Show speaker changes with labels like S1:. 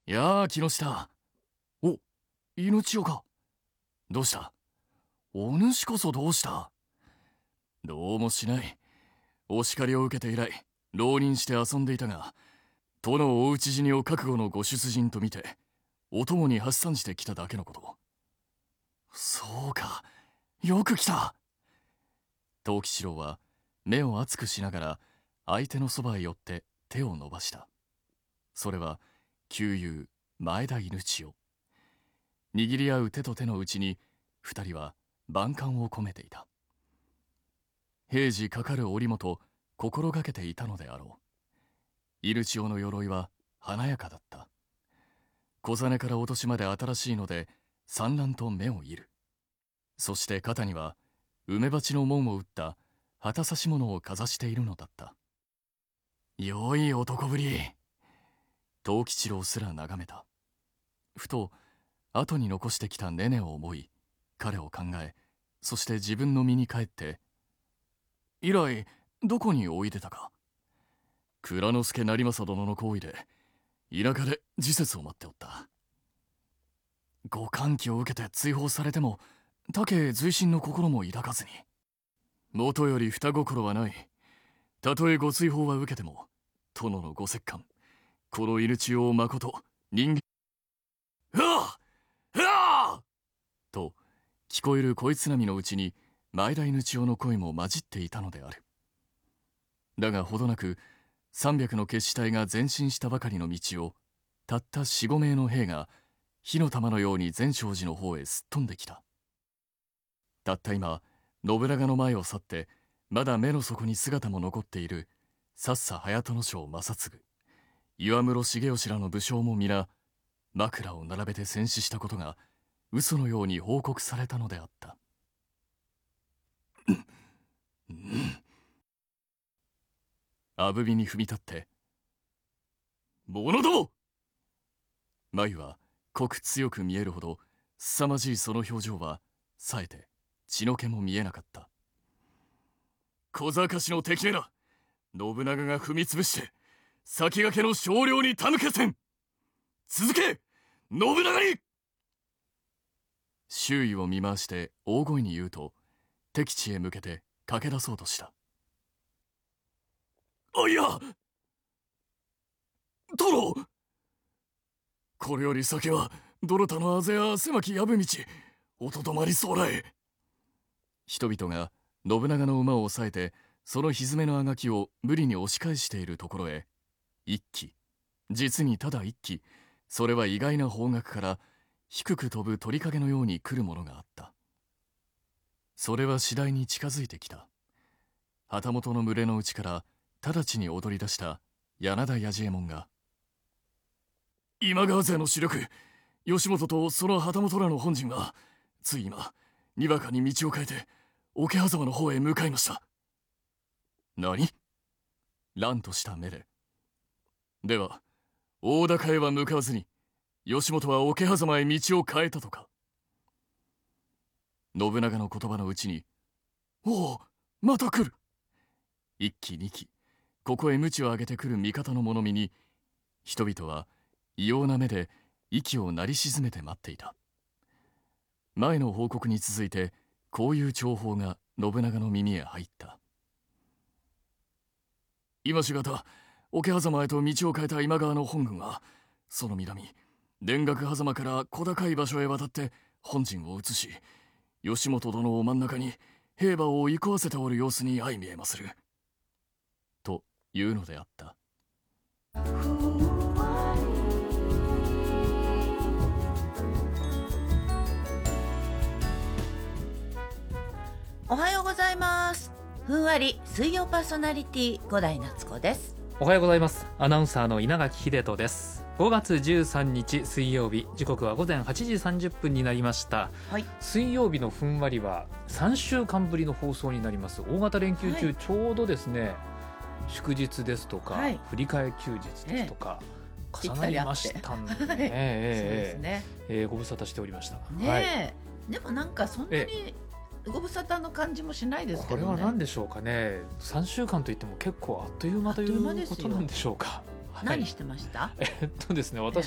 S1: やあ、木下。お、犬千代か。どうした？お主こそどうした？どうもしない。お叱りを受けて以来、浪人して遊んでいたが、殿をお討ち死にを覚悟のご出陣と見て、お供に発散してきただけのこと。そうか、よく来た。藤吉郎は目を熱くしながら相手のそばへ寄って手を伸ばした。それは旧友前田犬千代。握り合う手と手のうちに二人は万感を込めていた。平時かかる折元心がけていたのであろう。犬千代の鎧は華やかだった。小実から落としまで新しいので産卵と目を射る。そして肩には梅鉢の門を打った旗差し物をかざしているのだった。良い男ぶり。藤吉郎すら眺めた。ふと後に残してきたネネを思い、彼を考え、そして自分の身に帰って、以来どこにおいでたか。蔵之助成政殿の行為で田舎で時節を待っておった。ご歓喜を受けて追放されても他家随心の心も抱かずに、元より二心はない。たとえご追放は受けても殿のご折檻、この犬千代をまこと人間と聞こえる声津波のうちに前田犬千代の声も混じっていたのである。だがほどなく300の決死隊が前進したばかりの道をたった4、5名の兵が火の玉のように善勝寺の方へすっ飛んできた。たった今信長の前を去ってまだ目の底に姿も残っているさっさ隼人将正次、岩室重吉らの武将も皆枕を並べて戦死したことが嘘のように報告されたのであった。あぶびに踏み立って「者ども!」眉は濃く強く見えるほど凄まじいその表情は冴えて血の気も見えなかった。小賢しの敵めら、信長が踏みつぶして先駆けの少量に手向けせん。続け信長に。周囲を見回して大声に言うと敵地へ向けて駆け出そうとした。あ、いや殿、これより先はどなたのあぜや狭き藪道、おとどまりそうらえ。人々が信長の馬を抑えてその蹄のあがきを無理に押し返しているところへ一騎、実にただ一騎、それは意外な方角から低く飛ぶ鳥影のように来るものがあった。それは次第に近づいてきた。旗本の群れのうちから直ちに踊り出した柳田弥次右衛門が、今川勢の主力義元とその旗本らの本陣はつい今にわかに道を変えて桶狭間の方へ向かいました。何？乱とした目で。では大高へは向かわずに義元は桶狭間へ道を変えたとか。信長の言葉のうちに、おお、また来る。一騎二騎、ここへ鞭を上げてくる味方の物見に人々は異様な目で息を鳴り沈めて待っていた。前の報告に続いてこういう情報が信長の耳へ入った。今しがた桶狭間へと道を変えた今川の本軍はその南田楽狭間から小高い場所へ渡って本陣を移し、義元殿を真ん中に兵馬を射壊せておる様子に相見えまする。というのであった。
S2: おはようございます。ふんわり水曜パーソナリティ五代夏子です。
S3: おはようございます。アナウンサーの稲垣秀人です。5月13日水曜日、時刻は午前8時30分になりました、はい、水曜日のふんわりは3週間ぶりの放送になります。大型連休中、はい、ちょうどですね、祝日ですとか、はい、振り替え休日ですとか、重なりましたんでね、ご無沙汰しておりましたね、はい、
S2: でもなんかそんなにご無沙汰の感じもしないですけどね。
S3: これは何でしょうかね。3週間といっても結構あっという間ということなんでしょうか。
S2: 何してました？
S3: ですね、私